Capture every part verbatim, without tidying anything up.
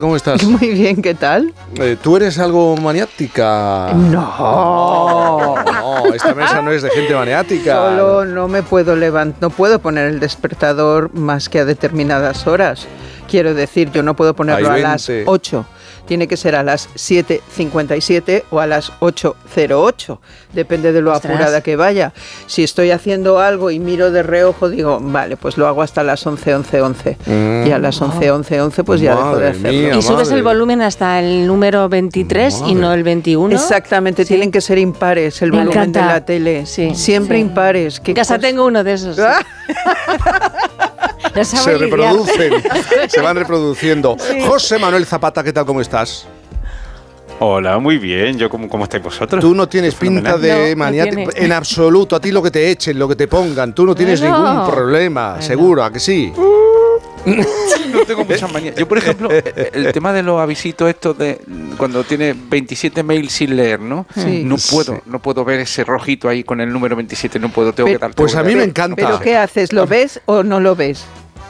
¿Cómo estás? Muy bien, ¿qué tal? Eh, ¿Tú eres algo maniática? No. No, esta mesa no es de gente maniática. Solo no me puedo levantar, no puedo poner el despertador más que a determinadas horas. Quiero decir, yo no puedo ponerlo Hay a las veinte. ocho. Tiene que ser a las siete cincuenta y siete o a las ocho cero ocho. Depende de lo Ostras. apurada que vaya. Si estoy haciendo algo y miro de reojo, digo, vale, pues lo hago hasta las once, once, once. Mm. Y a las once, once, once, pues ya dejo de Madre hacerlo. mía. Y subes madre. el volumen hasta el número veintitrés Madre. y no el veintiuno. Exactamente, Sí. tienen que ser impares el Me volumen encanta. de la tele. Sí, Siempre sí. impares. ¿Qué En casa cosa? tengo uno de esos. sí. ¡Ah! No Se sabe lidiar. reproducen, se van reproduciendo. José Manuel Zapata, ¿qué tal? ¿Cómo estás? Hola, muy bien. ¿Yo cómo, cómo estáis vosotros? Tú no tienes pinta Fenomenal. de No, no maniático. tiene. En absoluto. A ti lo que te echen, lo que te pongan. Tú no tienes Bueno. ningún problema. Bueno. Seguro, ¿a que sí? No tengo muchas manías. Yo, por ejemplo, el tema de los avisitos estos de cuando tiene veintisiete mails sin leer, ¿no? Sí. No puedo, no puedo ver ese rojito ahí con el número veintisiete. No puedo, tengo Pe- que dar. Pues tengo a que mí dar. me encanta. ¿Pero qué haces? ¿Lo ves o no lo ves?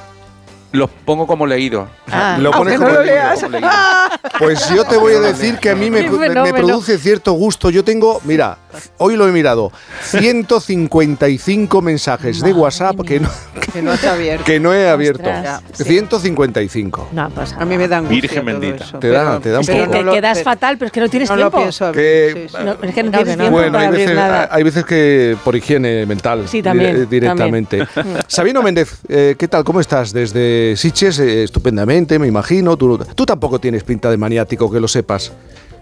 Los pongo como leídos. Ah. Lo pones Aunque como no lo leído. leas. Como leído. Pues yo te voy a decir que a mí me, Qué me- me fenómeno. produce cierto gusto. Yo tengo, mira, hoy lo he mirado, ciento cincuenta y cinco mensajes de Madre WhatsApp que no, Que no está abierto. que no he abierto. Ostras, sí. ciento cincuenta y cinco. No pasa A mí me da angustia Virgen todo bendita. eso, Te da- pero- te da un Es que poco. te lo- quedas pero- fatal, pero es que no tienes no tiempo. lo pienso abrir. Que- sí, sí. No, es que no No, tienes que no. tiempo Bueno, para hay abrir veces, nada. hay veces que por higiene mental Sí, también, dire- directamente. Sabino Méndez, eh, ¿qué tal? ¿Cómo estás? Desde Sitges, eh, estupendamente, me imagino. Tú, tú tampoco tienes pinta de maniático, que lo sepas.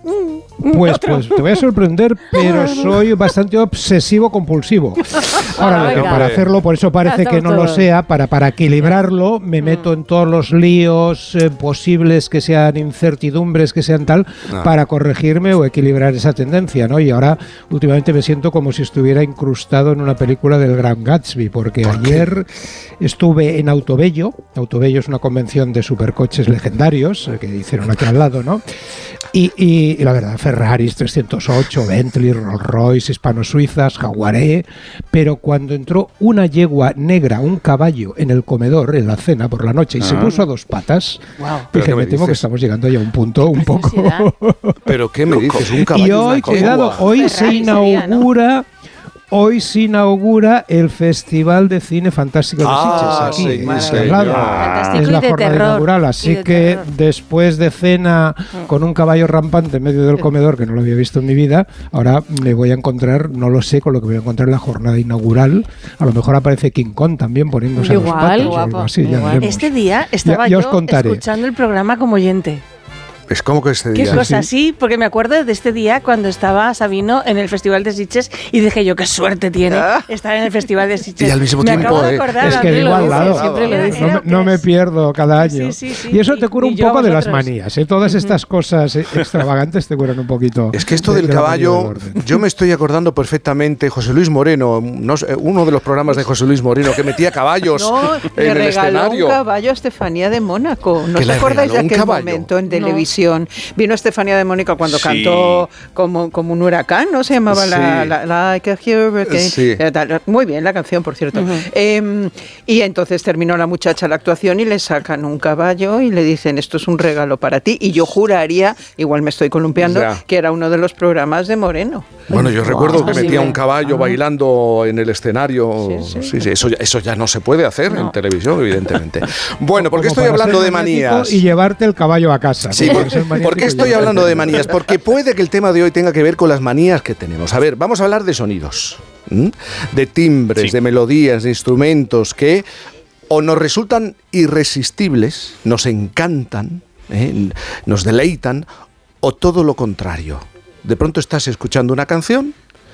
Pues, pues te voy a sorprender, pero soy bastante obsesivo compulsivo. Ahora, lo que venga. para hacerlo, por eso parece Ah, que no lo todos. sea, para, para equilibrarlo, me meto en todos los líos eh, posibles que sean incertidumbres, que sean tal, Ah. para corregirme o equilibrar esa tendencia, ¿no? Y ahora, últimamente me siento como si estuviera incrustado en una película del Gran Gatsby, porque ¿Por qué? ayer estuve en Autobello. Autobello es una convención de supercoches legendarios eh, que hicieron aquí al lado, ¿no? Y, y- y la verdad, Ferraris trescientos ocho, Bentley, Rolls Royce, hispano-suizas, Jaguaré, pero cuando entró una yegua negra, un caballo, en el comedor, en la cena por la noche, y se Ah. puso a dos patas, Wow. ¿Pero qué dije, me me temo que dices? estamos llegando ya a un punto un poco... ansiedad. ¿Pero qué me dices? Un caballo Y y una hoy, yegua. cuidado, hoy se Ferrari sería, ¿no? inaugura... Hoy se inaugura el Festival de Cine Fantástico de Ah, Sitges, sí, aquí, sí, al lado. Fantástico Es y la de jornada terror. inaugural, Y así de que terror. después de cena con un caballo rampante en medio del comedor, que no lo había visto en mi vida, ahora me voy a encontrar, no lo sé, con lo que me voy a encontrar en la jornada inaugural. A lo mejor aparece King Kong también poniéndose a dos Igual, patas o guapo, algo así, ya igual. veremos. Este día estaba Ya- ya os yo contaré. escuchando el programa como oyente. Es como que este Qué día. cosa, sí, porque me acuerdo de este día cuando estaba Sabino en el Festival de Sitges y dije yo, qué suerte tiene Ah. estar en el Festival de Sitges. Y al mismo me tiempo, acabo de eh, acordar, Es que siempre vivo lo al dice, lado. siempre lo Era- dice. No me, no me pierdo cada Sí, año. sí, sí. Y eso te Y- cura y un yo a poco de las vosotros. manías, ¿eh? Todas estas cosas eh, extravagantes te curan un poquito. Es que esto de- del de la manía caballo, del orden. yo me estoy acordando perfectamente, José Luis Moreno, no sé, uno de los programas de José Luis Moreno que metía caballos No, en le el regaló escenario. un caballo a Estefanía de Mónaco. ¿No ¿Que os le acordáis de regaló un aquel caballo? momento en No. televisión? Vino Estefanía de Mónaco cuando Sí. cantó como, como un huracán, ¿no? Se llamaba la, Sí. la, Like a Hurricane. Sí. Eh, tal. Muy bien la canción, por cierto. Eh, y entonces terminó la muchacha la actuación y le sacan un caballo y le dicen, esto es un regalo para ti. Y yo juraría, igual me estoy columpiando, Ya. que era uno de los programas de Moreno. Bueno, yo recuerdo que posible. metía un caballo bailando en el escenario. Sí, sí. Sí, sí, eso, ya, eso ya no se puede hacer en No. televisión, evidentemente. Bueno, ¿por qué Como estoy para hablando ser de maniático manías? Y llevarte el caballo a casa. Sí, Como por, para ser maniático ¿por qué y estoy llevarte hablando el de caballo. manías? Porque puede que el tema de hoy tenga que ver con las manías que tenemos. A ver, vamos a hablar de sonidos, ¿m? de timbres, Sí. de melodías, de instrumentos que o nos resultan irresistibles, nos encantan, ¿eh? nos deleitan, o todo lo contrario. De pronto estás escuchando una canción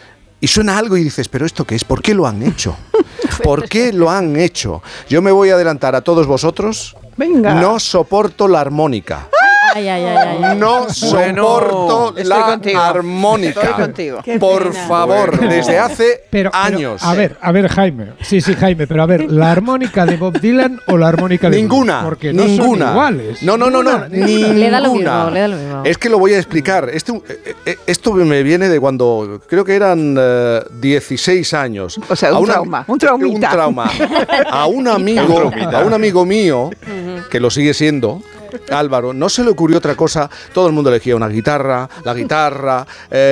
y suena algo y dices, ¿pero esto qué es? ¿Por qué lo han hecho? ¿Por qué lo han hecho? Yo me voy a adelantar a todos vosotros. Venga. No soporto la armónica. Ay, ay, ay, ay, ay. No soporto Estoy la contigo. armónica. Estoy contigo. Qué Por pena. favor, Bueno. desde hace Pero, pero, años. a ver, a ver, Jaime. Sí, sí, Jaime, pero a ver, ¿la armónica de Bob Dylan o la armónica de Ninguna, Bruce? Porque no ninguna. son iguales. No, no, no, no, Ninguna. ninguna. Le da lo mismo, le da lo mismo. Es que lo voy a explicar. Este, eh, eh, esto me viene de cuando creo que eran eh, dieciséis años. O sea, A un una- trauma, un traumita. Un trauma. A un amigo, a un amigo mío, que lo sigue siendo, Álvaro, no se le ocurrió otra cosa. Todo el mundo elegía una guitarra, la guitarra,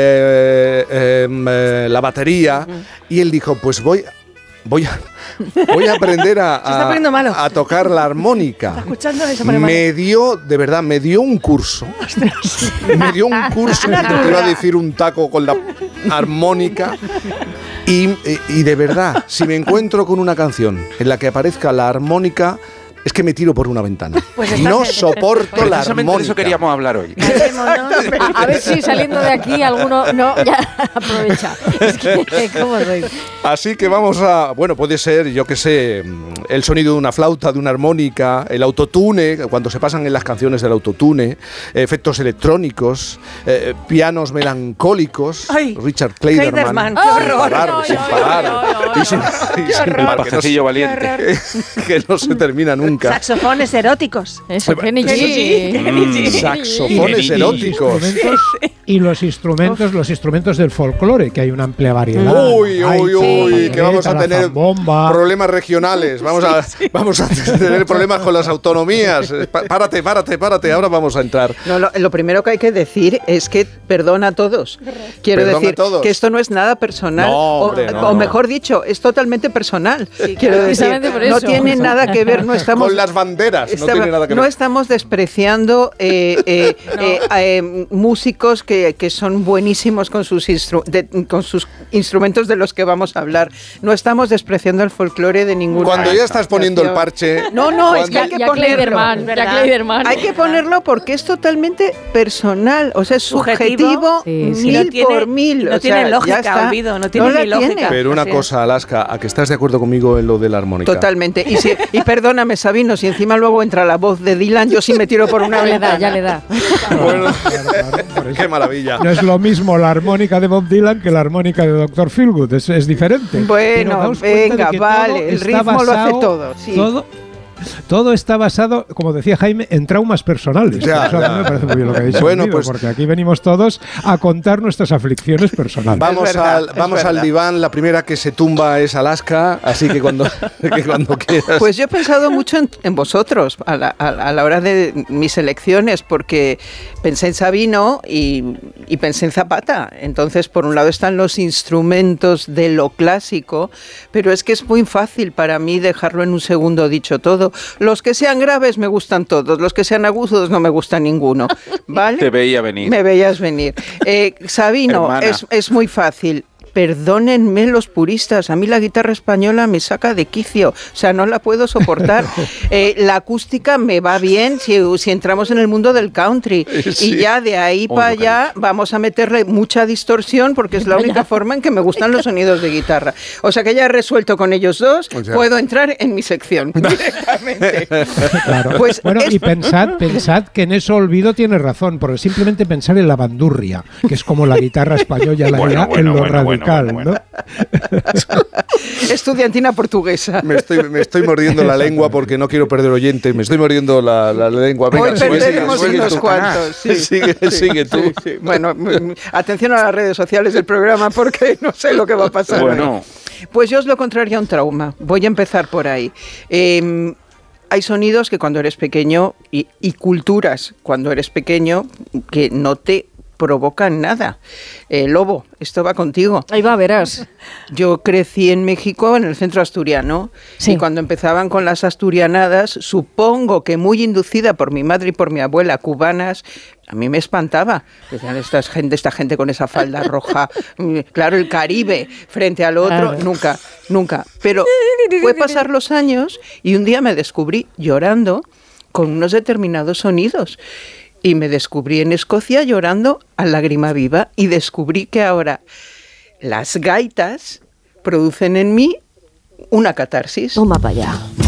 eh, eh, eh, la batería. Y él dijo, pues voy... Voy a, voy a aprender a, a, a tocar la armónica. Escuchando eso, pone me dio, de verdad, me dio un curso. Me dio un curso, te iba a decir un taco con la armónica. Y, y de verdad, si me encuentro con una canción en la que aparezca la armónica, es que me tiro por una ventana. Pues no soporto la armónica. De eso queríamos hablar hoy. A, a ver si saliendo de aquí alguno... No, ya, aprovecha. Es que, ¿cómo soy? Así que vamos a... Bueno, puede ser, yo qué sé, el sonido de una flauta, de una armónica, el autotune, cuando se pasan en las canciones del autotune, efectos electrónicos, eh, pianos melancólicos. Ay, Richard Clayderman. Clayderman, qué horror. Sin parar, Ay, sin ay, parar. ay, ay, Y sin, ay, y sin El parar, que no, pajecillo valiente. que no se termina nunca. Saxofones eróticos. Eso, Kenny Kenny G. Mm. Saxofones Y- y- eróticos. Y los instrumentos, los instrumentos del folclore, que hay una amplia variedad. Uy, Hay uy, uy, la que vamos a pandereta, la tener zambomba. problemas regionales. Vamos a, vamos a tener problemas con las autonomías. Pa- Párate, párate, párate. Ahora vamos a entrar. No, lo, lo primero que hay que decir es que perdona a todos. Quiero Perdona decir a todos. que esto no es nada personal. No, o, hombre, no, o no. mejor dicho, es totalmente personal. Quiero decir, Precisamente por no eso. tiene nada que ver, no estamos... Con las banderas. No Estaba- tiene nada que no ver. estamos despreciando eh, eh, eh, eh, músicos que, que son buenísimos con sus, instru- de- con sus instrumentos de los que vamos a hablar. No estamos despreciando el folclore de ninguna Cuando ya estás poniendo el asociación. parche. No, no, es que Ya, hay que ya ponerlo. Clayderman, ya Clayderman. Hay que ponerlo porque es totalmente personal, o sea, es Subjetivo. subjetivo, Sí, sí. mil No tiene- por mil. no o tiene sea, lógica, ya está. olvido, no tiene la ni lógica. Pero una Así cosa, Alaska, ¿a que estás de acuerdo conmigo en lo de la armónica? Totalmente. Y, si, y perdóname, Sabino, si encima luego entra la voz de Dylan, yo sí me tiro por una Ya le da, ventana. ya le da. Bueno, Claro, claro, por eso. qué maravilla. No es lo mismo la armónica de Bob Dylan que la armónica de doctor Feelgood, es, es diferente. Pero Bueno, daos cuenta venga, de que vale, todo el está ritmo lo hace basado- todo, sí. Todo, todo está basado, como decía Jaime, en traumas personales. Ya, Por eso a mí ya. me parece muy bien lo que ha dicho. Bueno, Guido, pues- porque aquí venimos todos a contar nuestras aflicciones personales. Vamos, Es verdad, al, es vamos al verdad. diván. La primera que se tumba es Alaska, así que cuando, que cuando quieras. Pues yo he pensado mucho en, en vosotros a la, a, a la hora de mis elecciones, porque pensé en Sabino y, y pensé en Zapata. Entonces, por un lado están los instrumentos de lo clásico, pero es que es muy fácil para mí dejarlo en un segundo dicho todo. Los que sean graves me gustan todos, los que sean agudos no me gusta ninguno. ¿Vale? Te veía venir. Me veías venir. Eh, Sabino, Hermana. es, es muy fácil. Perdónenme los puristas, a mí la guitarra española me saca de quicio, o sea, no la puedo soportar. Eh, la acústica me va bien si, si entramos en el mundo del country, Sí. y ya de ahí Oh, para lo que allá vamos a meterle mucha distorsión porque es la única forma en que me gustan los sonidos de guitarra. O sea que ya he resuelto con ellos dos, O sea. puedo entrar en mi sección directamente. Claro. Pues bueno, es- y pensad, pensad que en eso Olvido tiene razón, porque simplemente pensar en la bandurria, que es como la guitarra española la Bueno, ya bueno, en lo bueno, bueno, radical, bueno, bueno. Estudiantina portuguesa. Me estoy, me estoy mordiendo la lengua porque no quiero perder oyentes. Me estoy mordiendo la, la lengua. Venga, Hoy sigue, perderemos sigue, sigue unos tú. cuantos. Sí, Sigue, sí, sigue tú. sí, sí. Bueno, mm, atención a las redes sociales del programa porque no sé lo que va a pasar. Bueno, Pues yo os lo contrario a un trauma. Voy a empezar por ahí. Eh, hay sonidos que cuando eres pequeño y, y culturas cuando eres pequeño que no te provocan nada. Eh, Lobo, esto va contigo. Ahí va, verás. Yo crecí en México, en el centro asturiano, Sí. y cuando empezaban con las asturianadas, supongo que muy inducida por mi madre y por mi abuela cubanas, a mí me espantaba. Decían, esta gente, esta gente con esa falda roja, mm, claro, el Caribe frente al otro, Claro. nunca, nunca. Pero fue pasar los años y un día me descubrí llorando con unos determinados sonidos. Y me descubrí en Escocia llorando a lágrima viva y descubrí que ahora las gaitas producen en mí una catarsis. Toma para allá.